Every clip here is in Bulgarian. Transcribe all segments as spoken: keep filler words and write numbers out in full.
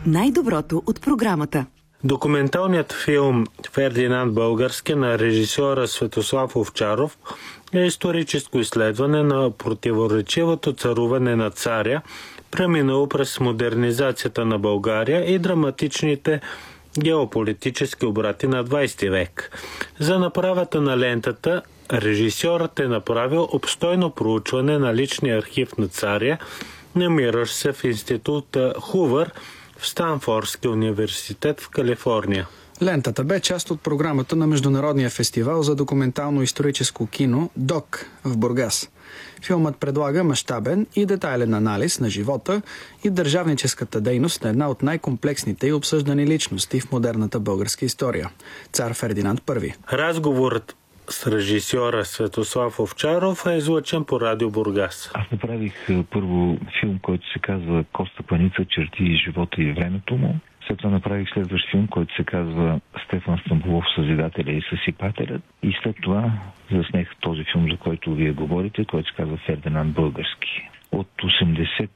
Най-доброто от програмата. Документалният филм «Фердинанд Български» на режисьора Светослав Овчаров е историческо изследване на противоречивото царуване на царя, преминало през модернизацията на България и драматичните геополитически обрати на двайсети век. За направата на лентата режисьорът е направил обстойно проучване на личния архив на царя, намиращ се в института Хувър в Станфордския университет в Калифорния. Лентата бе част от програмата на Международния фестивал за документално-историческо кино ДОК в Бургас. Филмът предлага мащабен и детайлен анализ на живота и държавническата дейност на една от най-комплексните и обсъждани личности в модерната българска история – цар Фердинанд Първи. Разговорът с режисьора Светослав Овчаров е излъчен по Радио Бургас. Аз направих първо филм, който се казва «Коста Паница. Черти живота и времето му». След това направих следващ филм, който се казва «Стефан Стамболов. Съзидателя и съсипателят». И след това заснех този филм, за който вие говорите, който се казва «Фердинанд Български». От осемдесет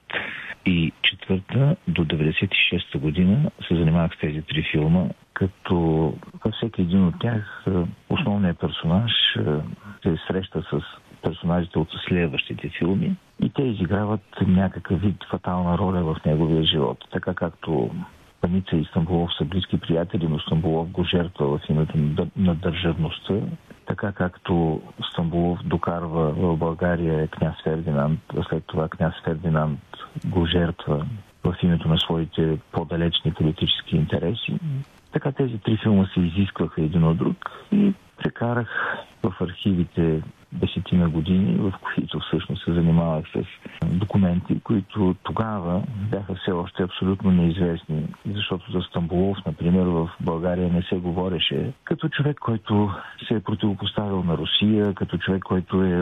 и четвърта до деветдесет и шеста година се занимавах с тези три филма, като във всеки един от тях основният персонаж се среща с персонажите от следващите филми и те изиграват някакъв вид фатална роля в неговия живот. Така както Паница и Стамболов са близки приятели, но Стамболов го жертва в името на държавността, така както Стамболов докарва в България княз Фердинанд, а след това княз Фердинанд го жертва в името на своите по-далечни политически интереси. Така тези три филма се изискваха един от друг и прекарах в архивите десетина години, в които всъщност се занимавах с документи, които тогава бяха все още абсолютно неизвестни, защото за Стамболов, например, в България не се говореше като човек, който се е противопоставил на Русия, като човек, който е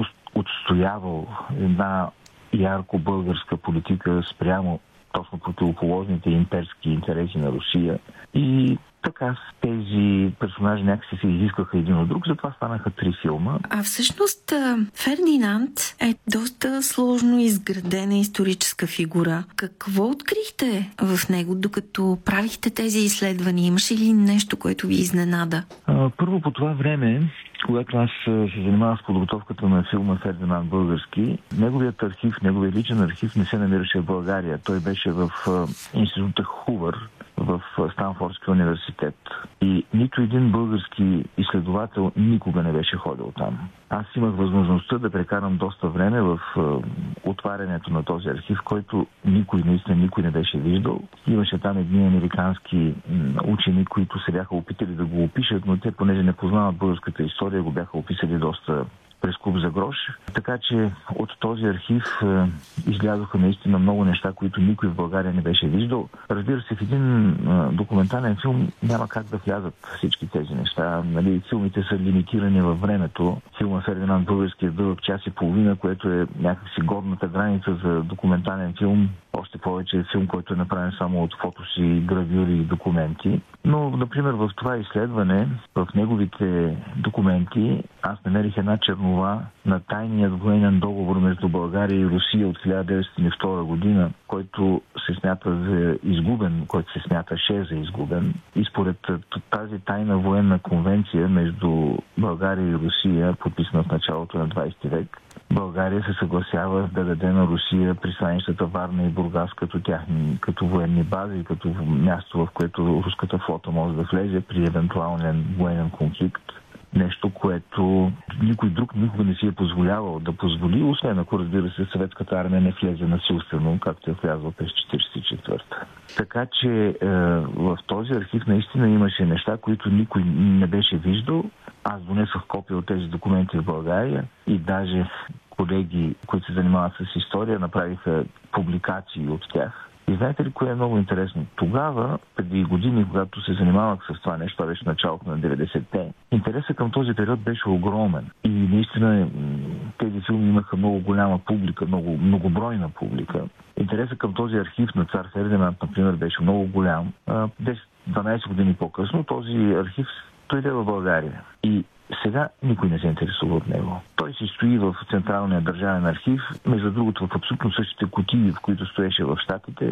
отстоявал една ярко българска политика спрямо точно противоположните имперски интереси на Русия. И така тези персонажи някакси се изискваха един от друг, затова станаха три филма. А всъщност Фердинанд е доста сложно изградена историческа фигура. Какво открихте в него, докато правихте тези изследвания? Имаше ли нещо, което ви изненада? А, първо по това време, когато аз се занимавах с подготовката на филма «Фердинанд Български», неговият архив, неговият личен архив не се намираше в България. Той беше в института Хувър в Станфордския университет. И нито един български изследовател никога не беше ходил там. Аз имах възможността да прекарам доста време в отварянето на този архив, който никой, наистина никой не беше виждал. Имаше там едни американски учени, които се бяха опитали да го опишат, но те, понеже не познават българската история, го бяха описали доста през куп за грош. Така че от този архив е, излязоха наистина много неща, които никой в България не беше виждал. Разбира се, в един е, документален филм няма как да влязат всички тези неща. Нали, филмите са лимитирани във времето. Филма «Фердинанд Български» е дълъг час и половина, което е някакси горната граница за документален филм. Още повече е филм, който е направен само от фотоси, гравюри и документи. Но, например, в това изследване, в неговите документи, аз намерих една чернова на тайният военен договор между България и Русия от хиляда деветстотин и втора година, който се смята за изгубен, който се смяташе за изгубен. И според тази тайна военна конвенция между България и Русия, подписана в началото на двайсети век, България се съгласява да даде на Русия пристанищата Варна и Бургас като тяхни, като военни бази, като място, в което руската флота може да влезе при евентуален военен конфликт. Нещо, което никой друг никога не си е позволявал да позволи, освен ако, разбира се, съветската армия не влезе насилствено, както е влязла през четиридесет и четвърта. Така че е, в този архив наистина имаше неща, които никой не беше виждал. Аз донесох копия от тези документи в България и даже колеги, които се занимават с история, направиха публикации от тях. И знаете ли кое е много интересно? Тогава, преди години, когато се занимавах с това нещо, това беше началото на деветдесетте, интересът към този период беше огромен. И наистина тези филми имаха много голяма публика, много многобройна публика. Интересът към този архив на цар Фердинанд, например, беше много голям. десет-дванайсет години по-късно този архив дойде в България. И сега никой не се интересува от него. Той си стои в Централния държавен архив, между другото в абсолютно същите кутии, в които стоеше в Щатите.